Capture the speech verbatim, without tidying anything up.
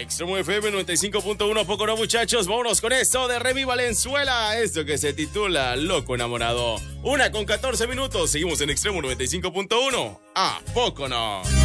Extremo F M noventa y cinco punto uno, poco no, muchachos. Vámonos con esto de Remy Valenzuela. Esto que se titula Loco Enamorado. Una con catorce minutos. Seguimos en Extremo noventa y cinco punto uno. ¿A poco no?